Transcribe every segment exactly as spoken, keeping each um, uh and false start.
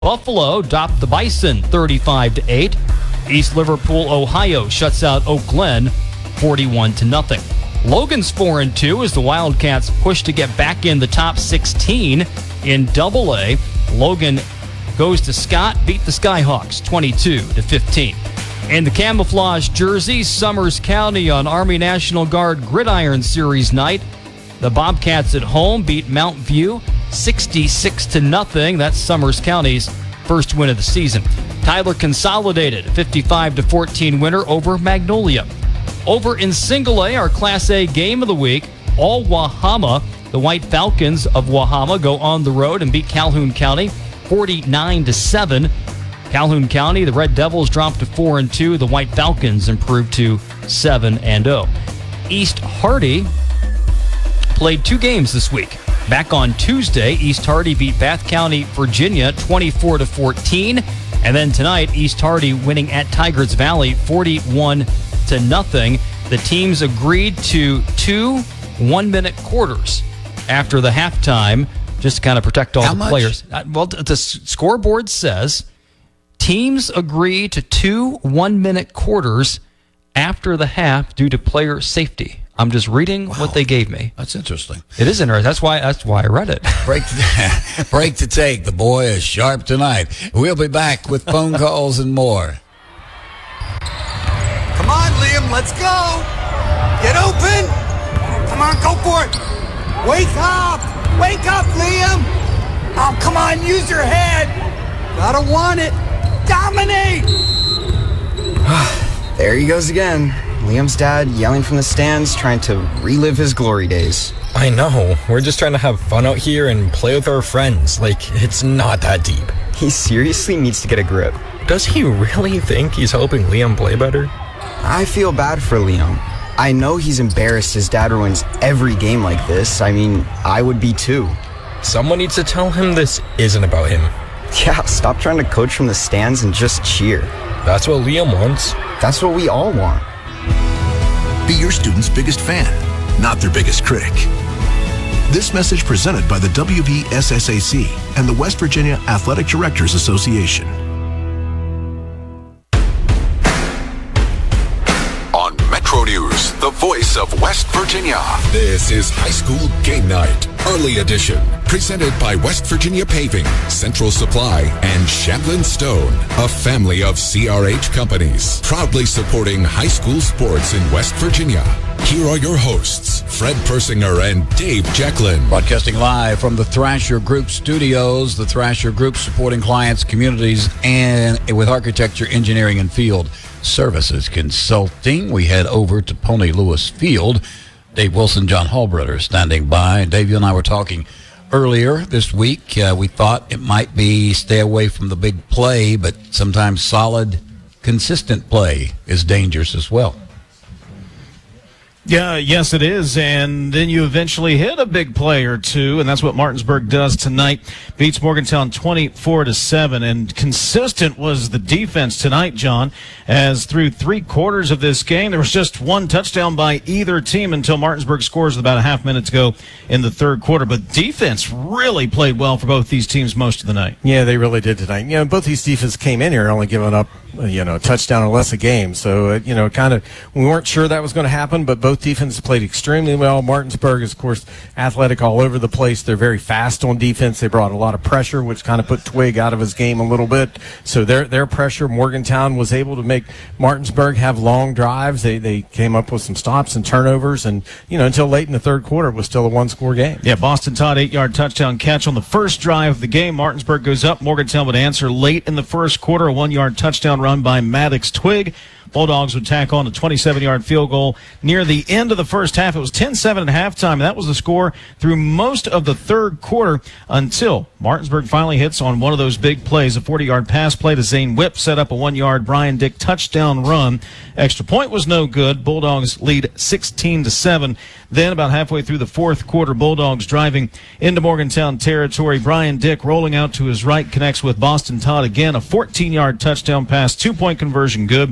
Buffalo topped the Bison thirty-five to eight. East Liverpool, Ohio shuts out Oak Glen forty-one to nothing. Logan's four and two as the Wildcats push to get back in the top sixteen in Double A. Logan goes to Scott, beat the Skyhawks twenty-two to fifteen. And the camouflage jersey, Summers County on Army National Guard Gridiron Series night. The Bobcats at home beat Mount View sixty-six to nothing. That's Summers County's first win of the season. Tyler Consolidated, fifty-five to fourteen winner over Magnolia. Over in Single A, our Class A game of the week, all Wahama. The White Falcons of Wahama go on the road and beat Calhoun County forty-nine to seven. Calhoun County, the Red Devils dropped to four and two. The White Falcons improved to seven and oh. East Hardy played two games this week. Back on Tuesday, East Hardy beat Bath County, Virginia, twenty-four to fourteen. And then tonight, East Hardy winning at Tigers Valley, forty-one to nothing. The teams agreed to two one-minute quarters after the halftime, just to kind of protect all How the much? players. Uh, well, the scoreboard says teams agree to two one-minute quarters after the half due to player safety. I'm just reading Wow. what they gave me. That's interesting. It is interesting. That's why. That's why I read it. Break the, break the take. The boy is sharp tonight. We'll be back with phone calls and more. Come on, Liam, let's go. Get open. Come on, go for it. Wake up. Wake up, Liam. Oh, come on, use your head. Gotta want it. Dominate. There he goes again. Liam's dad yelling from the stands, trying to relive his glory days. I know. We're just trying to have fun out here and play with our friends. Like, it's not that deep. He seriously needs to get a grip. Does he really think he's helping Liam play better? I feel bad for Liam. I know he's embarrassed his dad ruins every game like this. I mean, I would be too. Someone needs to tell him this isn't about him. Yeah, stop trying to coach from the stands and just cheer. That's what Liam wants. That's what we all want. Be your student's biggest fan, not their biggest critic. This message presented by the W V S S A C and the West Virginia Athletic Directors Association. On Metro News, the voice of West Virginia. This is High School Game Night, Early Edition, presented by West Virginia Paving, Central Supply, and Shandlin Stone, a family of C R H companies, proudly supporting high school sports in West Virginia. Here are your hosts, Fred Persinger and Dave Jacklin. Broadcasting live from the Thrasher Group studios. The Thrasher Group supporting clients, communities, and with architecture, engineering, and field services consulting. We head over to Pony Lewis Field. Dave Wilson, John Hallbrother standing by. Dave, you and I were talking earlier this week. Uh, we thought it might be stay away from the big play, but sometimes solid, consistent play is dangerous as well. Yeah, yes, it is. And then you eventually hit a big play or two, and that's what Martinsburg does tonight. Beats Morgantown twenty-four to seven. And consistent was the defense tonight, John, as through three quarters of this game, there was just one touchdown by either team until Martinsburg scores about a half minute to go in the third quarter. But defense really played well for both these teams most of the night. Yeah, they really did tonight. You know, both these defenses came in here only giving up, you know, a touchdown or less a game. So, uh, you know, kind of, we weren't sure that was going to happen, but both defenses played extremely well. Martinsburg is, of course, athletic all over the place. They're very fast on defense. They brought a lot of pressure, which kind of put Twig out of his game a little bit. So their their pressure, Morgantown was able to make Martinsburg have long drives. They they came up with some stops and turnovers, and, you know, until late in the third quarter, it was still a one-score game. Yeah, Boston Todd, eight-yard touchdown catch on the first drive of the game. Martinsburg goes up. Morgantown would answer late in the first quarter, a one-yard touchdown run by Maddox Twig. Bulldogs would tack on a twenty-seven-yard field goal near the end of the first half. It was ten seven at halftime, and that was the score through most of the third quarter until Martinsburg finally hits on one of those big plays. A forty-yard pass play to Zane Whip set up a one-yard Brian Dick touchdown run. Extra point was no good. Bulldogs lead sixteen to seven. Then about halfway through the fourth quarter, Bulldogs driving into Morgantown territory. Brian Dick rolling out to his right connects with Boston Todd again. A fourteen-yard touchdown pass, two-point conversion good.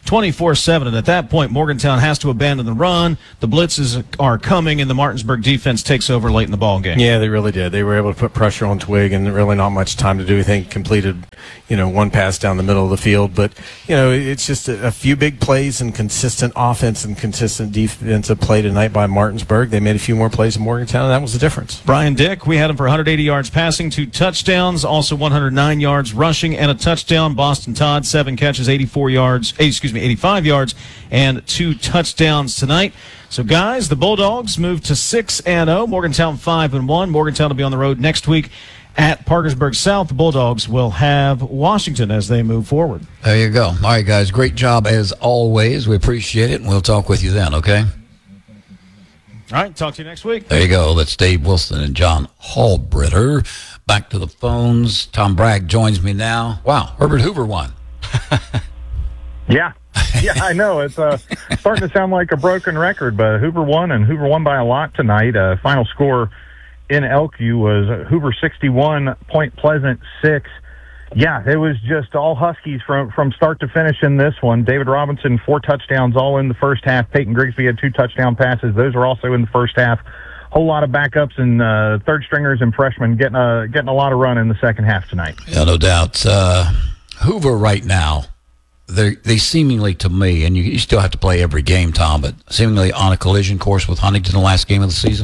twenty-four seven. And at that point, Morgantown has to abandon the run. The blitzes are coming, and the Martinsburg defense takes over late in the ball game. Yeah, they really did. They were able to put pressure on Twig, and really not much time to do anything. Completed, you know, one pass down the middle of the field. But, you know, it's just a, a few big plays and consistent offense and consistent defensive play tonight by Martinsburg. They made a few more plays in Morgantown, and that was the difference. Brian Dick, we had him for one hundred eighty yards passing, two touchdowns, also one hundred nine yards rushing and a touchdown. Boston Todd, seven catches, eighty-four yards, excuse me, eighty-five yards, and two touchdowns tonight. So, guys, the Bulldogs move to six and oh. Morgantown five and one. Morgantown will be on the road next week at Parkersburg South. The Bulldogs will have Washington as they move forward. There you go. All right, guys, great job as always. We appreciate it, and we'll talk with you then, okay? All right, talk to you next week. There you go. That's Dave Wilson and John Hallbritter. Back to the phones. Tom Bragg joins me now. Wow, Herbert Hoover won. Yeah. Yeah, I know. It's uh, starting to sound like a broken record, but Hoover won, and Hoover won by a lot tonight. Uh, final score in Elkview was Hoover sixty-one, Point Pleasant six. Yeah, it was just all Huskies from, from start to finish in this one. David Robinson, four touchdowns all in the first half. Peyton Grigsby had two touchdown passes. Those were also in the first half. Whole lot of backups and uh, third stringers and freshmen getting a, getting a lot of run in the second half tonight. Yeah, no doubt. Uh, Hoover right now, they they seemingly to me, and you, you still have to play every game, Tom, but seemingly on a collision course with Huntington the last game of the season.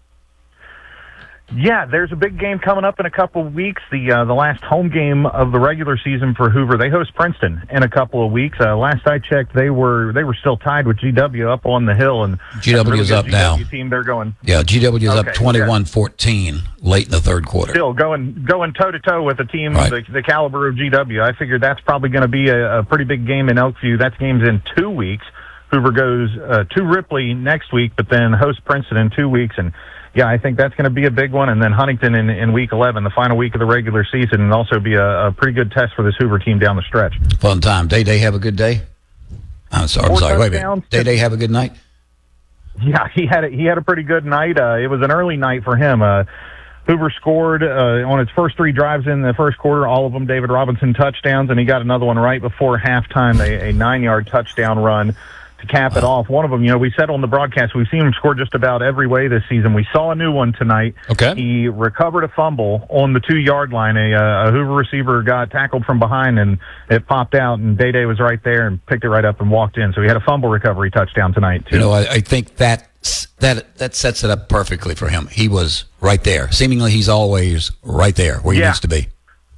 Yeah, there's a big game coming up in a couple of weeks. The uh, the last home game of the regular season for Hoover. They host Princeton in a couple of weeks. Uh, last I checked, they were they were still tied with G W up on the hill, and G W is up G W now. Team, they're going. Yeah, G W is okay, up twenty-one fourteen yeah. late in the third quarter. Still going going toe to toe with a team right. the, the caliber of G W. I figured that's probably going to be a, a pretty big game in Elkview. That game's in two weeks. Hoover goes uh, to Ripley next week, but then hosts Princeton in two weeks, and. Yeah, I think that's going to be a big one. And then Huntington in, in week eleven, the final week of the regular season, and also be a, a pretty good test for this Hoover team down the stretch. Fun time. Day Day have a good day? I'm sorry. I'm sorry. Wait a minute. Day Day have a good night? Yeah, he had a, he had a pretty good night. Uh, it was an early night for him. Uh, Hoover scored uh, on its first three drives in the first quarter, all of them David Robinson touchdowns, and he got another one right before halftime, a, a nine-yard touchdown run to cap it off. One of them, you know, we said on the broadcast, we've seen him score just about every way this season. We saw a new one tonight. Okay. He recovered a fumble on the two-yard line. A, uh, a Hoover receiver got tackled from behind, and it popped out, and Day Day was right there and picked it right up and walked in. So he had a fumble recovery touchdown tonight, too. You know, I, I think that, that, that sets it up perfectly for him. He was right there. Seemingly, he's always right there where he yeah. needs to be.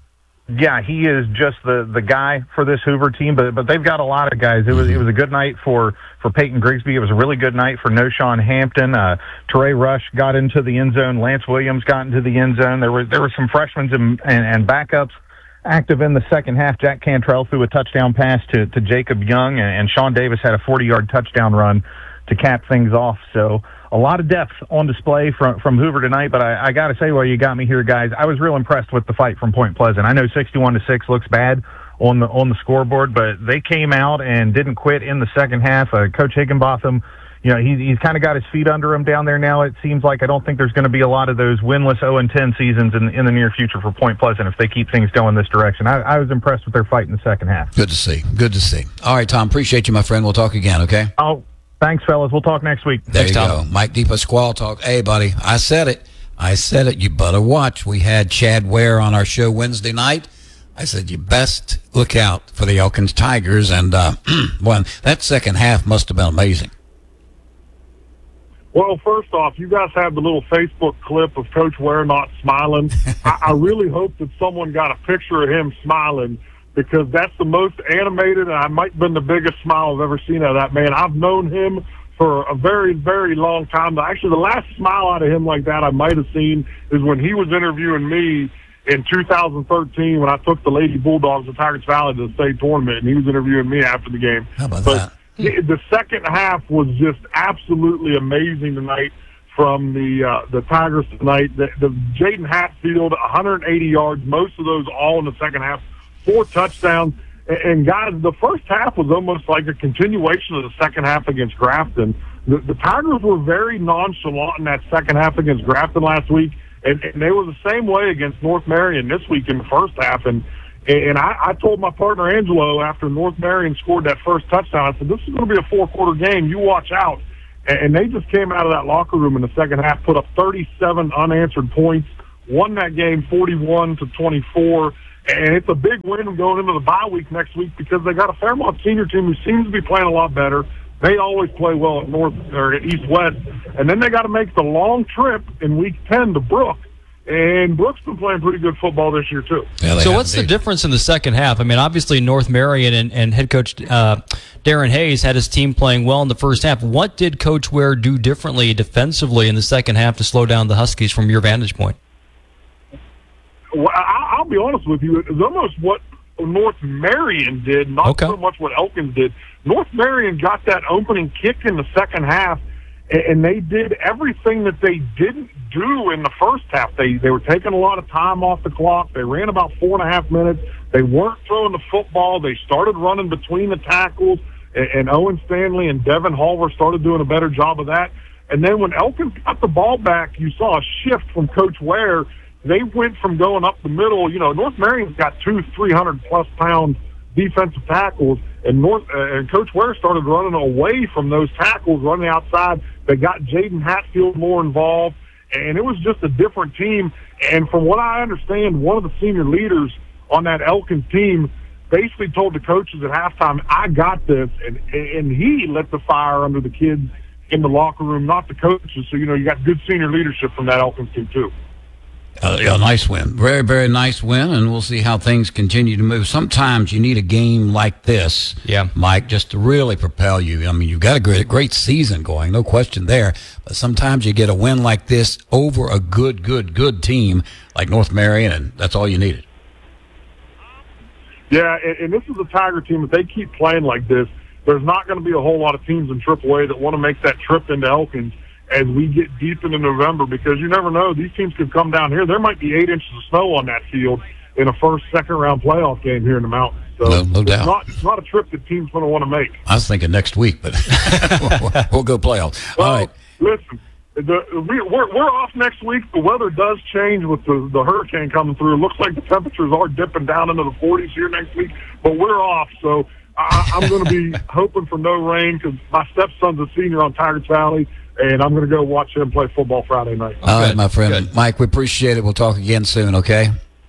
Yeah, he is just the, the guy for this Hoover team, but but they've got a lot of guys. It was it was a good night for, for Peyton Grigsby. It was a really good night for Noshawn Hampton. Uh, Teray Rush got into the end zone. Lance Williams got into the end zone. There were there were some freshmen and, and, and backups active in the second half. Jack Cantrell threw a touchdown pass to, to Jacob Young, and, and Sean Davis had a forty-yard touchdown run to cap things off. So a lot of depth on display from from Hoover tonight, but I, I got to say, while you got me here, guys, I was real impressed with the fight from Point Pleasant. I know sixty-one to six looks bad on the on the scoreboard, but they came out and didn't quit in the second half. Uh, Coach Higginbotham, you know, he, he's kind of got his feet under him down there now. It seems like I don't think there's going to be a lot of those winless oh and ten seasons in, in the near future for Point Pleasant if they keep things going this direction. I, I was impressed with their fight in the second half. Good to see. Good to see. All right, Tom, appreciate you, my friend. We'll talk again, okay? Oh. Thanks, fellas. We'll talk next week. There Thanks, you Tom. go. Mike DePasquale talk. Hey, buddy, I said it. I said it. You better watch. We had Chad Ware on our show Wednesday night. I said, you best look out for the Elkins Tigers. And, uh, well, that second half must have been amazing. Well, first off, you guys have the little Facebook clip of Coach Ware not smiling. I, I really hope that someone got a picture of him smiling, because that's the most animated, and I might have been the biggest smile I've ever seen out of that man. I've known him for a very, very long time. Actually, the last smile out of him like that I might have seen is when he was interviewing me in two thousand thirteen when I took the Lady Bulldogs of Tigers Valley to the state tournament, and he was interviewing me after the game. How about but that? The second half was just absolutely amazing tonight from the uh, the Tigers tonight. The, the Jaden Hatfield, one hundred eighty yards, most of those all in the second half. Four touchdowns. And, guys, the first half was almost like a continuation of the second half against Grafton. The, the Tigers were very nonchalant in that second half against Grafton last week, and, and they were the same way against North Marion this week in the first half. And, And I, I told my partner Angelo after North Marion scored that first touchdown, I said, this is going to be a four-quarter game. You watch out. And they just came out of that locker room in the second half, put up thirty-seven unanswered points, won that game forty-one to twenty-four. And it's a big win going into the bye week next week because they got a Fairmont senior team who seems to be playing a lot better. They always play well at North or at East West. And then they got to make the long trip in week ten to Brook. And Brook's been playing pretty good football this year, too. Yeah, so what's the difference in the second half? I mean, obviously North Marion and, and head coach uh, Darren Hayes had his team playing well in the first half. What did Coach Ware do differently defensively in the second half to slow down the Huskies from your vantage point? Well, I, I'll be honest with you. It's almost what North Marion did, not okay. so much what Elkins did. North Marion got that opening kick in the second half, and they did everything that they didn't do in the first half. They they were taking a lot of time off the clock. They ran about four and a half minutes. They weren't throwing the football. They started running between the tackles, and, and Owen Stanley and Devin Halver started doing a better job of that. And then when Elkins got the ball back, you saw a shift from Coach Ware. They went from going up the middle. You know, North Marion's got two three hundred plus pound defensive tackles, and North uh, and Coach Ware started running away from those tackles, running outside. They got Jaden Hatfield more involved, and it was just a different team. And from what I understand, one of the senior leaders on that Elkins team basically told the coaches at halftime, I got this, and and he lit the fire under the kids in the locker room, not the coaches. So, you know, you got good senior leadership from that Elkins team, too. Uh, yeah, nice win. Very, very nice win, and we'll see how things continue to move. Sometimes you need a game like this, yeah, Mike, just to really propel you. I mean, you've got a great, great season going, no question there, but sometimes you get a win like this over a good, good, good team like North Marion, and that's all you needed. Yeah, and, and this is a Tiger team. If they keep playing like this, there's not going to be a whole lot of teams in triple A that want to make that trip into Elkins as we get deep into November, because you never know. These teams could come down here. There might be eight inches of snow on that field in a first, second-round playoff game here in the mountains. So no, no doubt. It's not, it's not a trip that teams going to want to make. I was thinking next week, but we'll go playoffs. Well, all right. Listen, the, we, we're, we're off next week. The weather does change with the, the hurricane coming through. It looks like the temperatures are dipping down into the forties here next week, but we're off. So I, I'm going to be hoping for no rain because my stepson's a senior on Tigers Valley, and I'm going to go watch him play football Friday night. All Good. right, my friend. Good. Mike, we appreciate it. We'll talk again soon, okay?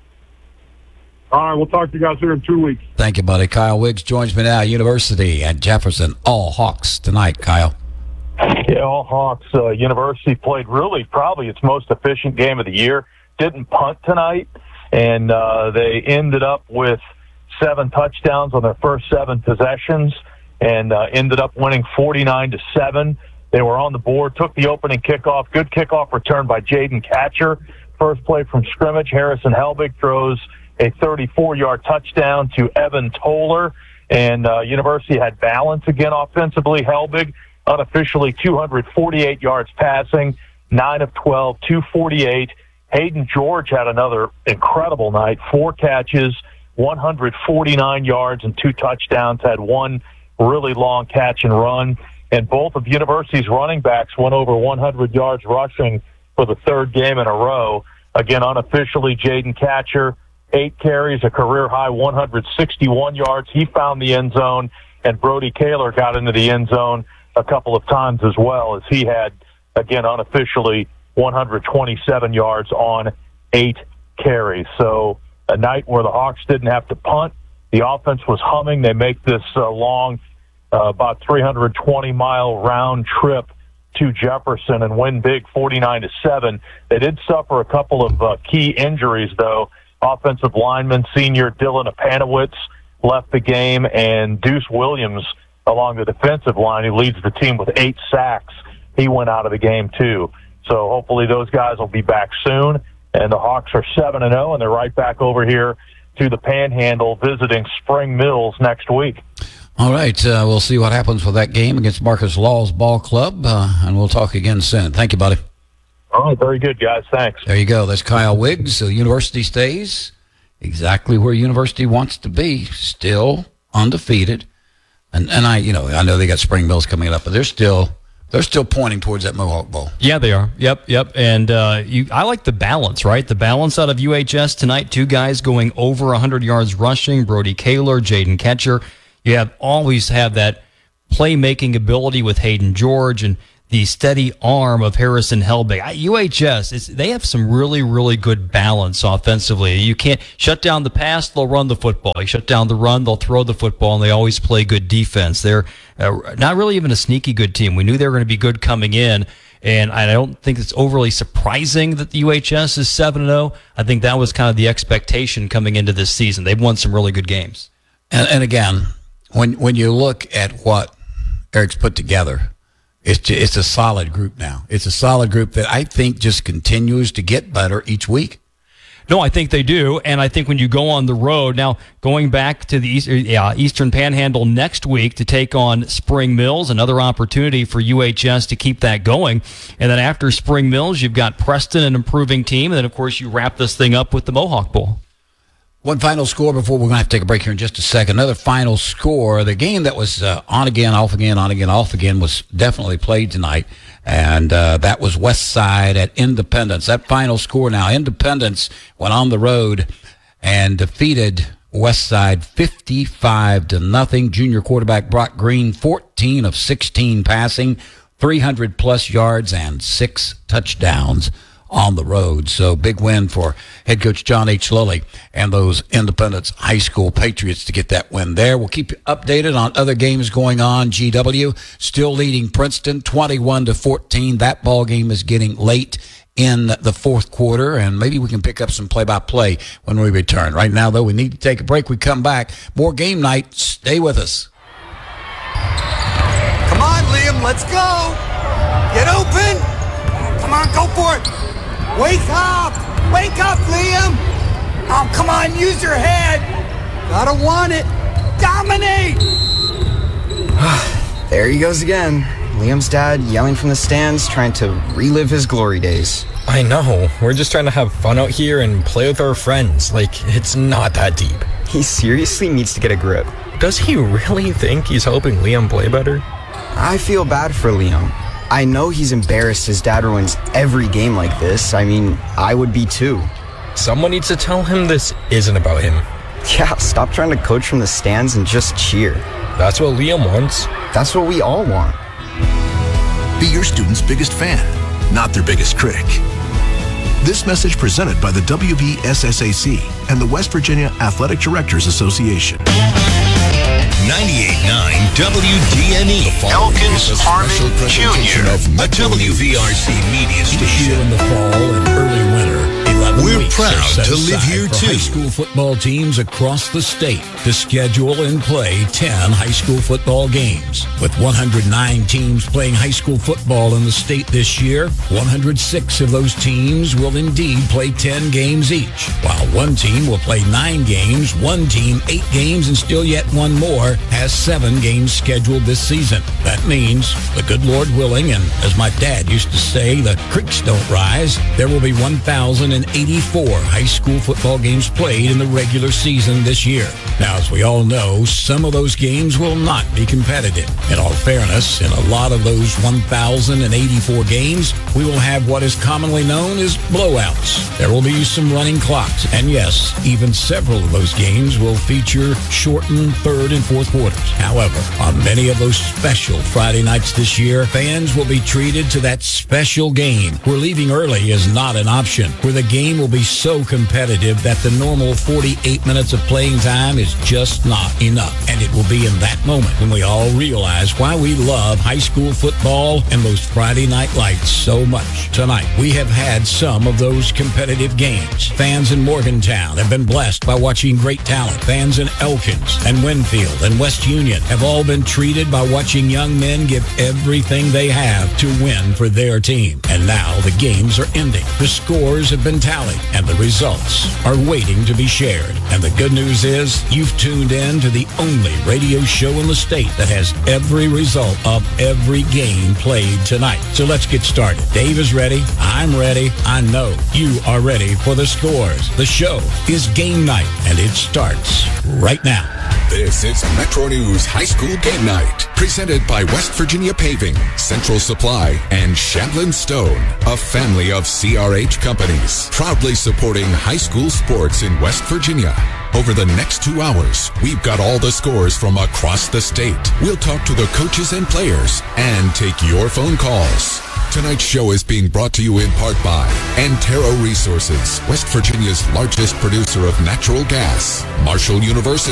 All right, we'll talk to you guys here in two weeks. Thank you, buddy. Kyle Wiggs joins me now, University at Jefferson. All Hawks tonight, Kyle. Yeah, all Hawks. Uh, University played really probably its most efficient game of the year. Didn't punt tonight, and uh, they ended up with seven touchdowns on their first seven possessions and uh, ended up winning forty-nine to seven. They were on the board, took the opening kickoff. Good kickoff return by Jaden Catcher. First play from scrimmage, Harrison Helbig throws a thirty-four-yard touchdown to Evan Toller. And uh, University had balance again offensively. Helbig, unofficially two hundred forty-eight yards passing, nine of twelve, two forty-eight. Hayden George had another incredible night, four catches, one hundred forty-nine yards and two touchdowns, had one really long catch and run. And both of University's running backs went over one hundred yards rushing for the third game in a row. Again, unofficially, Jaden Catcher, eight carries, a career-high one hundred sixty-one yards. He found the end zone, and Brody Kaler got into the end zone a couple of times as well, as he had, again, unofficially, one hundred twenty-seven yards on eight carries. So a night where the Hawks didn't have to punt. The offense was humming. They make this uh, long, uh, about three hundred twenty mile round trip to Jefferson and win big forty-nine to seven. They did suffer a couple of uh, key injuries, though. Offensive lineman, senior Dylan Apanowitz left the game, and Deuce Williams along the defensive line, who leads the team with eight sacks, he went out of the game too. So hopefully those guys will be back soon. And the Hawks are seven and oh, and they're right back over here to the Panhandle visiting Spring Mills next week. All right, uh, we'll see what happens with that game against Marcus Law's ball club, uh, and we'll talk again soon. Thank you, buddy. All right, very good, guys. Thanks. There you go. That's Kyle Wiggs. So University stays exactly where University wants to be, still undefeated. And and I, you know, I know they got Spring Mills coming up, but they're still They're still pointing towards that Mohawk Bowl. Yeah, they are. Yep, yep. And uh, you, I like the balance, right? The balance out of U H S tonight. Two guys going over one hundred yards rushing, Brody Kaler, Jaden Ketcher. You have always have that playmaking ability with Hayden George and the steady arm of Harrison Helbig. U H S, is, they have some really, really good balance offensively. You can't shut down the pass, they'll run the football. You shut down the run, they'll throw the football, and they always play good defense. They're uh, not really even a sneaky good team. We knew they were going to be good coming in, and I don't think it's overly surprising that the U H S is seven and oh. I think that was kind of the expectation coming into this season. They've won some really good games. And, and again, when when you look at what Eric's put together, It's just, it's a solid group now. It's a solid group that I think just continues to get better each week. No, I think they do, and I think when you go on the road, now going back to the East, uh, Eastern Panhandle next week to take on Spring Mills, another opportunity for U H S to keep that going. And then after Spring Mills, you've got Preston, an improving team, and then, of course, you wrap this thing up with the Mohawk Bowl. One final score before we're going to have to take a break here in just a second. Another final score. The game that was uh, on again, off again, on again, off again was definitely played tonight, and uh, that was West Side at Independence. That final score now, Independence went on the road and defeated West Side fifty-five to nothing. Junior quarterback Brock Green, fourteen of sixteen passing, three hundred plus yards and six touchdowns on the road. So big win for head coach John H. Lilly and those Independence High School Patriots to get that win there. We'll keep you updated on other games going on. G W still leading Princeton twenty-one to fourteen. That ball game is getting late in the fourth quarter, and maybe we can pick up some play-by-play when we return. Right now, though, we need to take a break. We come back. More game night. Stay with us. Come on, Liam, let's go. Get open. Come on, go for it. Wake up! Wake up, Liam! Oh, come on, use your head! Gotta want it! Dominate! There he goes again. Liam's dad yelling from the stands, trying to relive his glory days. I know. We're just trying to have fun out here and play with our friends. Like, it's not that deep. He seriously needs to get a grip. Does he really think he's helping Liam play better? I feel bad for Liam. I know he's embarrassed his dad ruins every game like this. I mean, I would be too. Someone needs to tell him this isn't about him. Yeah, stop trying to coach from the stands and just cheer. That's what Liam wants. That's what we all want. Be your student's biggest fan, not their biggest critic. This message presented by the W V S S A C and the West Virginia Athletic Directors Association. ninety-eight point nine W D N E, Elkins Harmon Junior, a W V R C media station. In the fall and early winter, eleven We're weeks proud are set to live aside here for too. high school football teams across the state to schedule and play ten high school football games. With one hundred nine teams playing high school football in the state this year, one hundred six of those teams will indeed play ten games each, while one team will play nine games, one team eight games, and still yet one more has seven games scheduled this season. That means, the good Lord willing, and as my dad used to say, the creeks don't rise, there will be one thousand eighty-four high school football games played in the regular season this year. Now, as we all know, some of those games will not be competitive. In all fairness, in a lot of those one thousand eighty-four games, we will have what is commonly known as blowouts. There will be some running clocks, and yes, even several of those games will feature shortened third and fourth quarters. However, on many of those special Friday nights this year, fans will be treated to that special game where leaving early is not an option, where the game will be so competitive that the normal forty-eight minutes of playing time is just not enough. And it will be in that moment when we all realize why we love high school football and those Friday night lights so much. Tonight, we have had some of those competitive games. Fans in Morgantown have been blessed by watching great talent. Fans in Elkins and Winfield and West Union have all been treated by watching young men give everything they have to win for their team. And now the games are ending. The scores have been tallied, and the results are waiting to be shared. And the good news is you've tuned in to the only radio show in the state that has every result of every game played tonight. So let's get started. Dave is ready. I'm ready. I know you are ready for the scores. The show is Game Night, and it starts right now. This is Metro News High School Game Night, presented by West Virginia Paving, Central Supply, and Shandlin Stone, a family of C R H companies, proudly supporting high school sports in West Virginia. Over the next two hours, we've got all the scores from across the state. We'll talk to the coaches and players and take your phone calls. Tonight's show is being brought to you in part by Antero Resources, West Virginia's largest producer of natural gas, Marshall University.